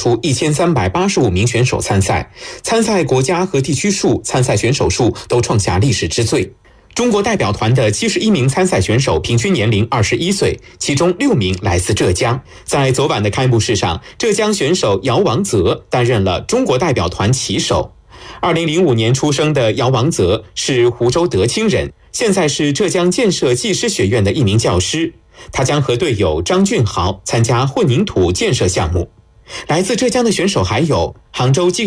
出1385名选手参赛，参赛国家和地区数、参赛选手数都创下历史之最。中国代表团的71名参赛选手平均年龄21岁，其中6名来自浙江。在昨晚的开幕式上，浙江选手姚王泽担任了中国代表团旗手。2005年出生的姚王泽是湖州德清人，现在是浙江建设技师学院的一名教师。他将和队友张俊豪参加混凝土建设项目。来自浙江的选手还有杭州